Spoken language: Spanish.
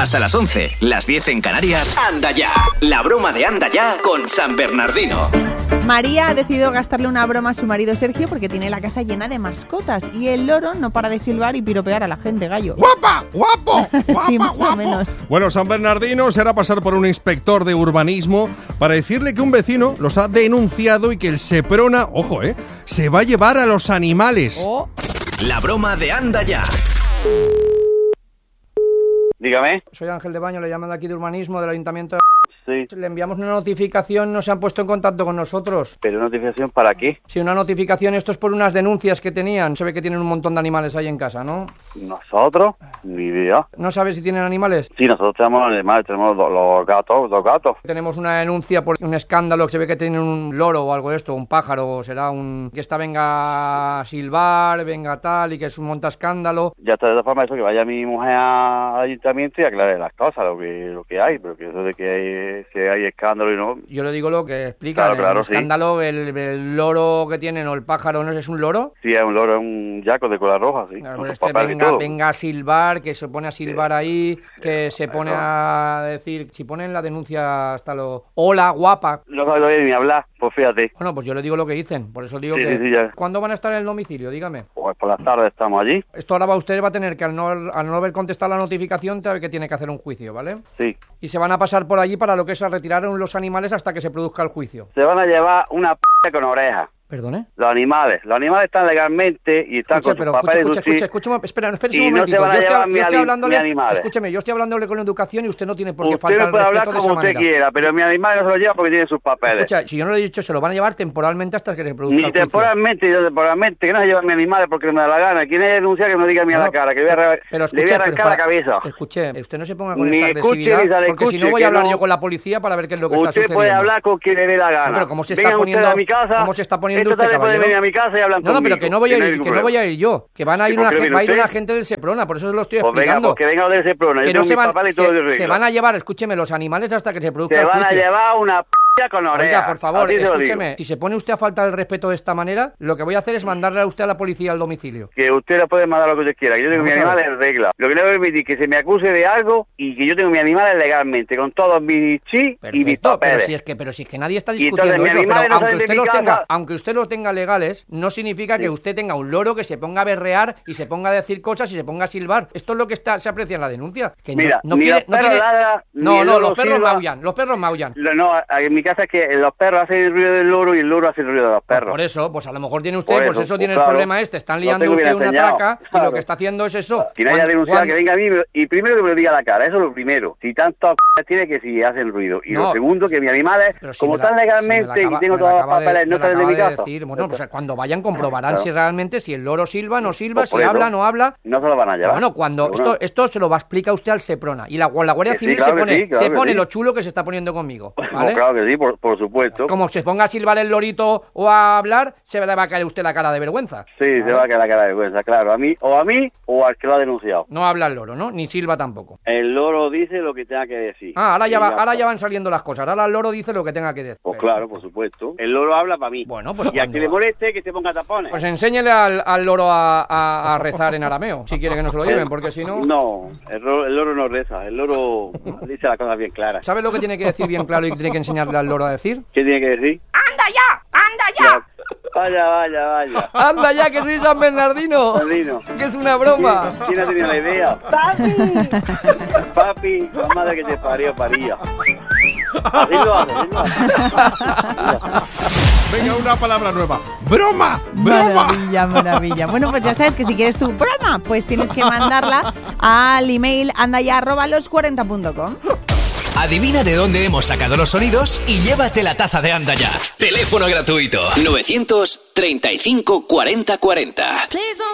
Hasta las 11, las 10 en Canarias. Anda ya. La broma de Anda ya con San Bernardino. María ha decidido gastarle una broma a su marido Sergio porque tiene la casa llena de mascotas y el loro no para de silbar y piropear a la gente, Gallo. ¡Guapa! ¡Guapo! ¡Guapa, sí, más guapo! o menos. Bueno, San Bernardino se hará pasar por un inspector de urbanismo para decirle que un vecino los ha denunciado y que el Seprona, ojo, se va a llevar a los animales. Oh. La broma de Anda ya. Dígame. Soy Ángel de Baño, le llaman de aquí de urbanismo del ayuntamiento de... Sí. Le enviamos una notificación, no se han puesto en contacto con nosotros. ¿Pero notificación para qué? Sí, una notificación, esto es por unas denuncias que tenían. Se ve que tienen un montón de animales ahí en casa, ¿no? ¿Nosotros? Ni idea. ¿No sabes si tienen animales? Sí, nosotros tenemos animales, tenemos los gatos. Tenemos una denuncia por un escándalo, que se ve que tienen un loro o algo de esto, un pájaro, o será un... que esta venga a silbar, venga tal, y que es un monta escándalo. Ya está, de todas formas, eso, que vaya mi mujer al ayuntamiento y aclare las cosas, lo que hay, pero que eso de que hay escándalo y no... Yo le digo lo que explica, claro, el escándalo, sí. El loro que tienen, o el pájaro, ¿no es un loro? Sí, es un loro, es un yaco de cola roja, sí. Claro, pues venga a silbar, que se pone a silbar ahí, que se pone a decir, si ponen la denuncia hasta lo... Hola, guapa. No sabe ni hablar, pues fíjate. Bueno, pues yo le digo lo que dicen, por eso digo sí, que... Sí, ya. ¿Cuándo van a estar en el domicilio? Dígame. Pues por las tardes estamos allí. Esto ahora usted va a tener que, al no haber contestado la notificación, sabe que tiene que hacer un juicio, ¿vale? Sí. Y se van a pasar por allí para lo que es a retirar los animales hasta que se produzca el juicio. Se van a llevar una con orejas. ¿Perdone? Los animales están legalmente y están con sus papeles. Escúchame, espera un y momentito. no se van a llevar mi animales. Escúcheme, yo estoy hablándole con educación y usted no tiene por qué usted faltar el puede respeto hablar de como esa usted manera. quiera, pero mi animal no se lo lleva porque tiene sus papeles. Escucha, si yo no le he dicho, se lo van a llevar temporalmente hasta que se produzca el Ni juicio. temporalmente, que no se llevan mis animales porque me da la gana. ¿Quién es denunciar que me diga a mí a la cara? Que le voy a arrancar la cabeza. Escuche, usted no se ponga con ni esta agresividad, porque si no voy a hablar yo con la policía para ver qué es lo que está sucediendo. Usted puede hablar con quien le dé la gana. Pero ¿cómo se está poniendo a mi casa? ¿Cómo se está poniendo usted, puede caballero? venir a mi casa y hablar conmigo. No, pero que no voy a ir yo, que van a ir una gente del Seprona, por eso se lo estoy explicando. Pues venga del Seprona, que yo no se van a llevar, escúcheme, los animales hasta que se produzca el juicio. Se van a llevar una con orejas. Oiga, por favor, escúcheme, si se pone usted a faltar el respeto de esta manera, lo que voy a hacer es mandarle a usted a la policía al domicilio. Que usted le puede mandar lo que usted quiera, que yo tengo mi animal en regla. Lo que no voy a permitir que se me acuse de algo y que yo tengo mi animal legalmente, con todos mis chis y mis papeles. Pero si es que nadie está discutiendo eso, pero aunque usted los tenga legales, no significa que usted tenga un loro que se ponga a berrear y se ponga a decir cosas y se ponga a silbar. Esto es lo que se aprecia en la denuncia. Que mira, los perros maullan. No, en mi casa es que los perros hacen el ruido del loro y el loro hace el ruido de los perros. Por eso, pues a lo mejor tiene usted, pues eso tiene el problema están liando usted una traca y lo que está haciendo es eso. Si no haya denunciado, que venga a mí y primero que me lo diga a la cara, eso es lo primero. Si tanto tiene que si hace el ruido. Y lo segundo, que mi animal es, como están legalmente y tengo todos los papeles, no están de mi casa. Bueno, pues cuando vayan comprobarán si realmente, si el loro silba, no silba, si habla, no habla. No se lo van a llevar. Bueno, cuando esto se lo va a explicar usted al Seprona y la Guardia Civil se pone lo chulo que se está poniendo conmigo, ¿vale? Claro que sí, por supuesto. Como se ponga a silbar el lorito o a hablar, se le va a caer usted la cara de vergüenza. Sí, ¿vale? Se va a caer la cara de vergüenza, claro. A mí o al que lo ha denunciado. No habla el loro, ¿no? Ni silba tampoco. El loro dice lo que tenga que decir. Ahora ya van saliendo las cosas. Ahora el loro dice lo que tenga que decir. Pues claro, por supuesto. El loro habla para mí. Bueno, pues y a que le moleste, que se ponga tapones. Pues enséñele al loro a rezar en arameo, si quiere que nos lo lleven, porque si no... No, el loro no reza. El loro dice las cosas bien claras. ¿Sabes lo que tiene que decir bien claro y tiene que enseñarle al loro a decir? ¿Qué tiene que decir? ¡Anda ya! ¡Anda ya! Vaya. ¡Anda ya, que soy San Bernardino! Que es una broma. ¿Quién ha tenido la idea? Papi, la madre que te parió, paría. Así lo hace. Venga, una palabra nueva. ¡Broma! Maravilla. Bueno, pues ya sabes que si quieres tu broma, pues tienes que mandarla al email andaya@los40.com. Adivina de dónde hemos sacado los sonidos y llévate la taza de Anda ya. Teléfono gratuito 935 40 40.